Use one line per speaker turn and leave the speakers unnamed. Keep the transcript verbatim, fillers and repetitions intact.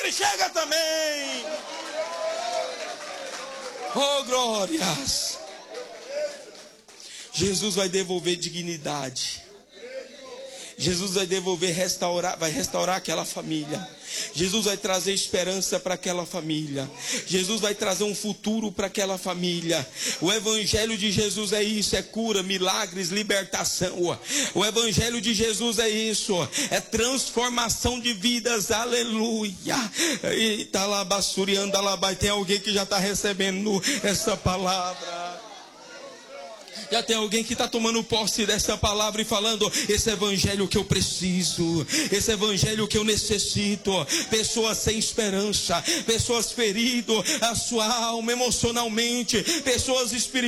milagre chega também. Oh, glórias. Jesus vai devolver dignidade. Jesus vai devolver, restaurar, vai restaurar aquela família. Jesus vai trazer esperança para aquela família. Jesus vai trazer um futuro para aquela família. O evangelho de Jesus é isso, é cura, milagres, libertação. O evangelho de Jesus é isso, é transformação de vidas, aleluia. E tá lá basuriando, tem alguém que já está recebendo essa palavra. Já tem alguém que está tomando posse dessa palavra e falando: esse evangelho que eu preciso, esse evangelho que eu necessito. Pessoas sem esperança, pessoas feridas, a sua alma emocionalmente, pessoas espirituais.